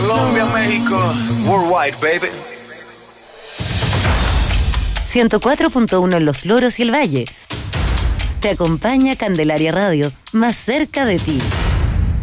Colombia, México, worldwide, baby. 104.1 en Los Loros y el Valle. Te acompaña Candelaria Radio, más cerca de ti.